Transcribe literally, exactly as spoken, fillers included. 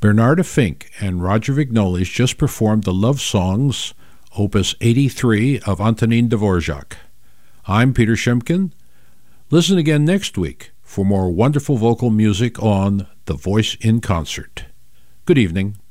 Bernarda Fink and Roger Vignoles just performed the love songs, Opus eighty-three of Antonin Dvorak. I'm Peter Shemkin. Listen again next week for more wonderful vocal music on The Voice in Concert. Good evening.